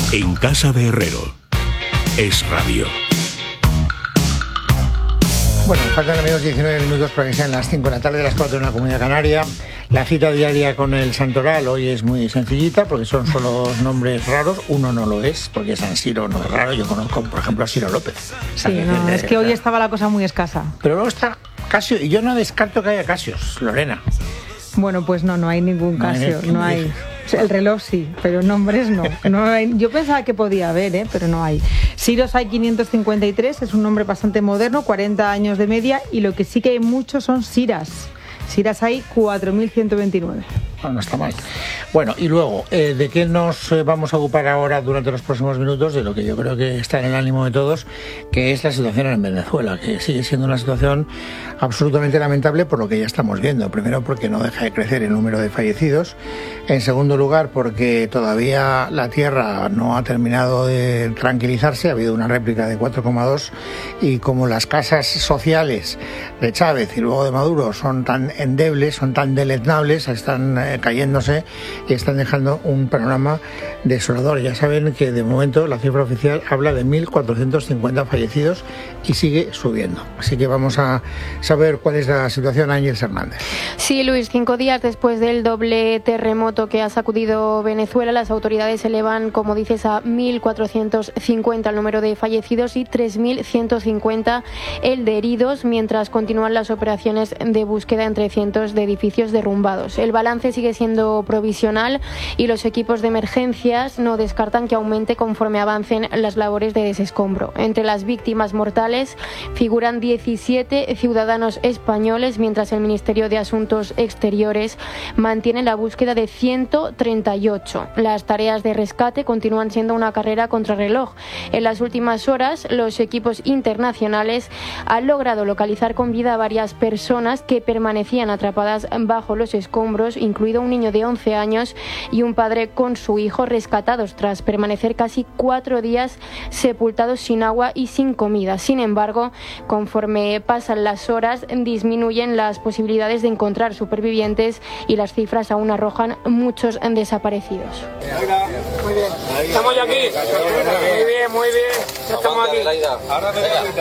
En casa de Herrero. Es radio. Bueno, faltan amigos 19 minutos para que sean las 5 de la tarde, las 4 en la Comunidad Canaria. La cita diaria con el santoral hoy es muy sencillita porque son solo nombres raros. Uno no lo es, porque San Siro no es raro. Yo conozco, por ejemplo, a Siro López. Sí, no, es que hoy estaba la cosa muy escasa. Pero luego está Casio, y yo no descarto que haya Casios, Lorena. Bueno, pues no hay ningún Casio, no hay. El reloj sí, pero nombres no. No hay. Yo pensaba que podía haber, pero no hay. Siros hay 553, es un nombre bastante moderno, 40 años de media, y lo que sí que hay muchos son Siras. Siras hay 4.129. No está mal. Bueno, y luego, ¿de qué nos vamos a ocupar ahora durante los próximos minutos? De lo que yo creo que está en el ánimo de todos, que es la situación en Venezuela, que sigue siendo una situación absolutamente lamentable por lo que ya estamos viendo. Primero, porque no deja de crecer el número de fallecidos. En segundo lugar, porque todavía la tierra no ha terminado de tranquilizarse. Ha habido una réplica de 4,2 y como las casas sociales de Chávez y luego de Maduro son tan endebles, son tan deleznables, están cayéndose y están dejando un panorama desolador. Ya saben que de momento la cifra oficial habla de 1.450 fallecidos y sigue subiendo. Así que vamos a saber cuál es la situación. Ángel Hernández. Sí, Luis, 5 días después del doble terremoto que ha sacudido Venezuela, las autoridades elevan, como dices, a 1.450 el número de fallecidos y 3.150 el de heridos, mientras continúan las operaciones de búsqueda entre cientos de edificios derrumbados. El balance sigue siendo provisional y los equipos de emergencias no descartan que aumente conforme avancen las labores de desescombro. Entre las víctimas mortales figuran 17 ciudadanos españoles, mientras el Ministerio de Asuntos Exteriores mantiene la búsqueda de 138. Las tareas de rescate continúan siendo una carrera contrarreloj. En las últimas horas, los equipos internacionales han logrado localizar con vida a varias personas que permanecían atrapadas bajo los escombros, incluido un niño de 11 años y un padre con su hijo, rescatados tras permanecer casi 4 días sepultados sin agua y sin comida. Sin embargo, conforme pasan las horas, disminuyen las posibilidades de encontrar supervivientes y las cifras aún arrojan muchos desaparecidos. Muy bien. Estamos ya aquí. Muy bien. Ya estamos aquí. Ahora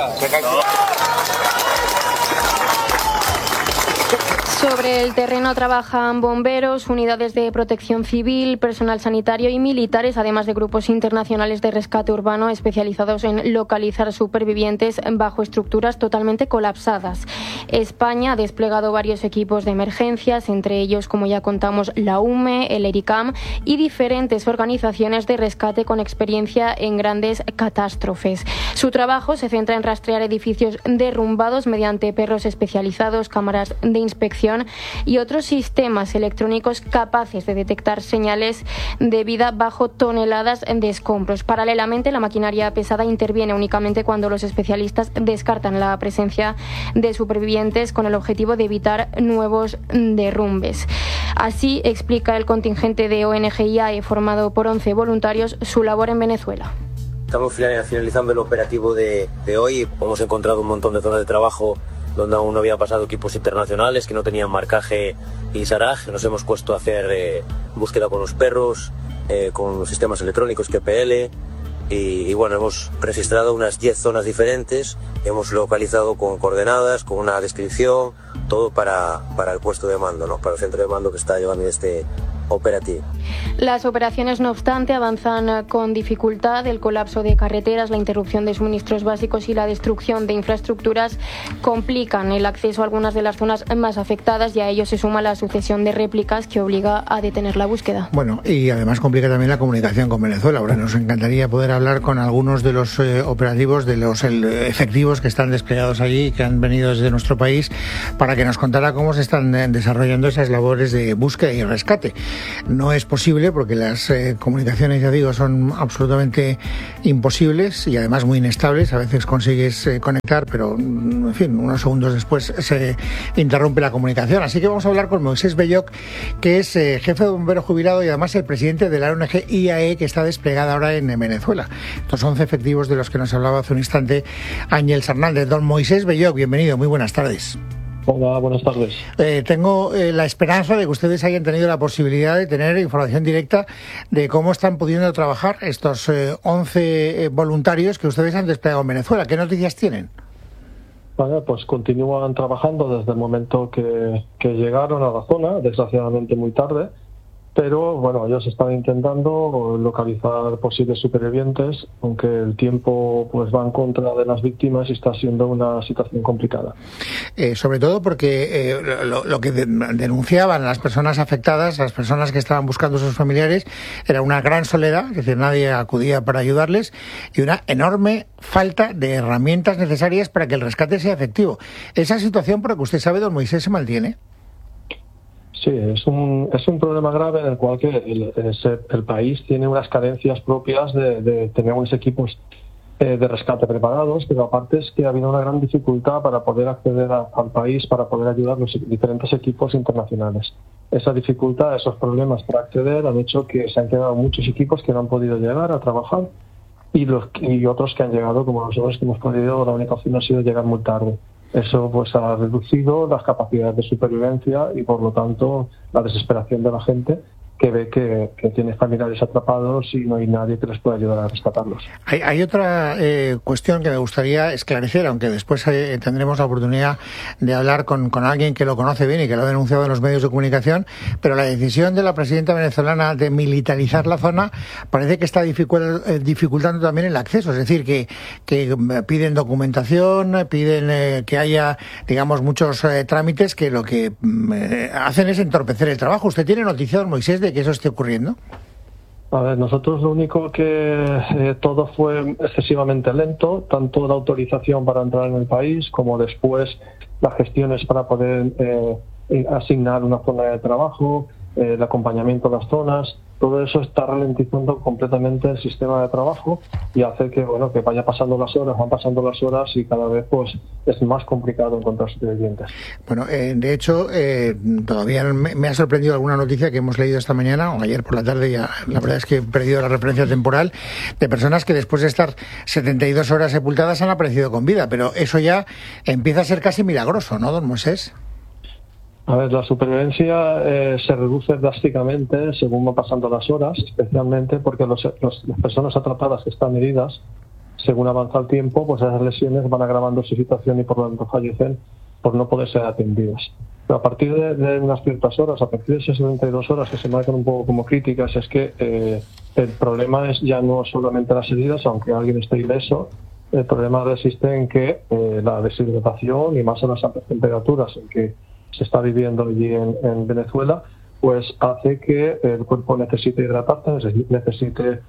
Sobre el terreno trabajan bomberos, unidades de protección civil, personal sanitario y militares, además de grupos internacionales de rescate urbano especializados en localizar supervivientes bajo estructuras totalmente colapsadas. España ha desplegado varios equipos de emergencias, entre ellos, como ya contamos, la UME, el ERICAM y diferentes organizaciones de rescate con experiencia en grandes catástrofes. Su trabajo se centra en rastrear edificios derrumbados mediante perros especializados, cámaras de inspección y otros sistemas electrónicos capaces de detectar señales de vida bajo toneladas de escombros. Paralelamente, la maquinaria pesada interviene únicamente cuando los especialistas descartan la presencia de supervivientes con el objetivo de evitar nuevos derrumbes. Así explica el contingente de ONG IAE formado por 11 voluntarios su labor en Venezuela. Estamos finalizando el operativo de hoy. Hemos encontrado un montón de zonas de trabajo donde aún no habían pasado equipos internacionales que no tenían marcaje y SARAG. Nos hemos puesto a hacer búsqueda con los perros, con los sistemas electrónicos QPL y bueno, hemos registrado unas 10 zonas diferentes, hemos localizado con coordenadas, con una descripción, todo para el puesto de mando, ¿no? Para el centro de mando que está llevando este operativo. Las operaciones, no obstante, avanzan con dificultad. El colapso de carreteras, la interrupción de suministros básicos y la destrucción de infraestructuras complican el acceso a algunas de las zonas más afectadas y a ello se suma la sucesión de réplicas que obliga a detener la búsqueda. Bueno, y además complica también la comunicación con Venezuela. Ahora nos encantaría poder hablar con algunos de los operativos, de los efectivos que están desplegados allí y que han venido desde nuestro país para que nos contara cómo se están desarrollando esas labores de búsqueda y rescate. No es posible porque las comunicaciones, ya digo, son absolutamente imposibles y además muy inestables. A veces consigues conectar, pero en fin, unos segundos después se interrumpe la comunicación. Así que vamos a hablar con Moisés Belloc, que es jefe de bombero jubilado y además el presidente de la ONG IAE, que está desplegada ahora en Venezuela. Estos 11 efectivos de los que nos hablaba hace un instante Ángel Hernández. Don Moisés Belloc, bienvenido, muy buenas tardes. Hola, buenas tardes. Tengo la esperanza de que ustedes hayan tenido la posibilidad de tener información directa de cómo están pudiendo trabajar estos 11 voluntarios que ustedes han desplegado en Venezuela. ¿Qué noticias tienen? Vale, pues continúan trabajando desde el momento que llegaron a la zona, desgraciadamente muy tarde, pero bueno, ellos están intentando localizar posibles supervivientes, aunque el tiempo pues va en contra de las víctimas y está siendo una situación complicada. Sobre todo porque lo que denunciaban las personas afectadas, las personas que estaban buscando a sus familiares, era una gran soledad, es decir, nadie acudía para ayudarles, y una enorme falta de herramientas necesarias para que el rescate sea efectivo. Esa situación, por lo que usted sabe, don Moisés, ¿se mantiene? Sí, es un problema grave en el cual que el país tiene unas carencias propias de tener unos equipos de rescate preparados, pero aparte es que ha habido una gran dificultad para poder acceder al país, para poder ayudar a los diferentes equipos internacionales. Esa dificultad, esos problemas para acceder han hecho que se han quedado muchos equipos que no han podido llegar a trabajar y otros que han llegado, como nosotros que hemos podido, la única opción ha sido llegar muy tarde. Eso pues ha reducido las capacidades de supervivencia y por lo tanto la desesperación de la gente que ve que tiene familiares atrapados y no hay nadie que les pueda ayudar a rescatarlos. Hay otra cuestión que me gustaría esclarecer, aunque después tendremos la oportunidad de hablar con alguien que lo conoce bien y que lo ha denunciado en los medios de comunicación, pero la decisión de la presidenta venezolana de militarizar la zona parece que está dificultando también el acceso, es decir, que piden documentación, piden que haya, digamos, muchos trámites que lo que hacen es entorpecer el trabajo. ¿Usted tiene noticia, don Moisés, de que eso esté ocurriendo? A ver, nosotros lo único que todo fue excesivamente lento, tanto la autorización para entrar en el país como después las gestiones para poder asignar una zona de trabajo, el acompañamiento a las zonas. Todo eso está ralentizando completamente el sistema de trabajo y hace que que van pasando las horas y cada vez pues es más complicado encontrar supervivientes. Bueno, de hecho, todavía me ha sorprendido alguna noticia que hemos leído esta mañana o ayer por la tarde, ya la verdad es que he perdido la referencia temporal, de personas que después de estar 72 horas sepultadas han aparecido con vida, pero eso ya empieza a ser casi milagroso, ¿no, don Moisés? A ver, la supervivencia se reduce drásticamente según van pasando las horas, especialmente porque las personas atrapadas que están heridas, según avanza el tiempo, pues esas lesiones van agravando su situación y por lo tanto fallecen por no poder ser atendidas. Pero a partir de unas ciertas horas, a partir de esas 72 horas que se marcan un poco como críticas, es que el problema es ya no solamente las heridas, aunque alguien esté ileso. El problema resiste en que la deshidratación y más a las altas temperaturas en que se está viviendo allí en Venezuela, pues hace que el cuerpo necesite hidratarse, necesite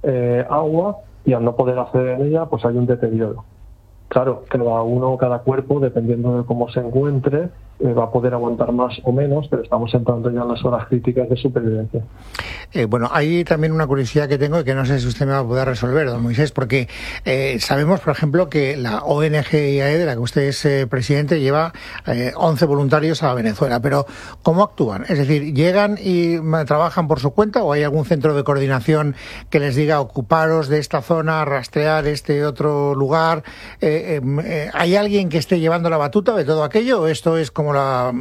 agua, y al no poder acceder en ella, pues hay un deterioro. Claro, cada cuerpo, dependiendo de cómo se encuentre, va a poder aguantar más o menos, pero estamos entrando ya en las horas críticas de supervivencia. Bueno, hay también una curiosidad que tengo y que no sé si usted me va a poder resolver, don Moisés, porque sabemos, por ejemplo, que la ONG IAE, de la que usted es presidente, lleva 11 voluntarios a Venezuela, pero ¿cómo actúan? Es decir, ¿llegan y trabajan por su cuenta o hay algún centro de coordinación que les diga ocuparos de esta zona, rastrear este otro lugar? ¿Hay alguien que esté llevando la batuta de todo aquello o esto es como la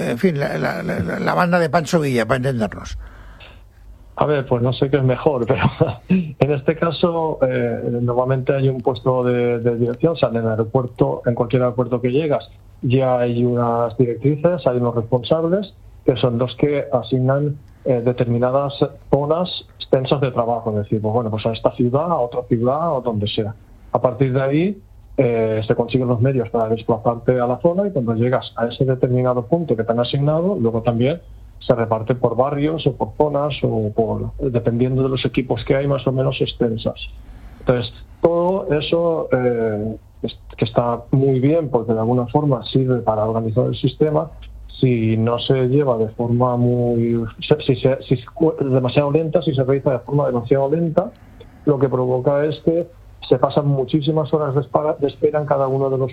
banda de Pancho Villa, para entendernos? A ver, pues no sé qué es mejor, pero en este caso normalmente hay un puesto de dirección, o sea, en el aeropuerto, en cualquier aeropuerto que llegas, ya hay unas directrices, hay unos responsables, que son los que asignan determinadas zonas extensas de trabajo, es decir, pues a esta ciudad, a otra ciudad o donde sea. A partir de ahí se consiguen los medios para desplazarte a la zona y cuando llegas a ese determinado punto que te han asignado, luego también se reparte por barrios o por zonas o dependiendo de los equipos que hay más o menos extensas. Entonces, todo eso que está muy bien porque de alguna forma sirve para organizar el sistema. Si no se lleva de forma si es demasiado lenta, si se realiza de forma demasiado lenta, lo que provoca es que se pasan muchísimas horas de espera en cada uno de los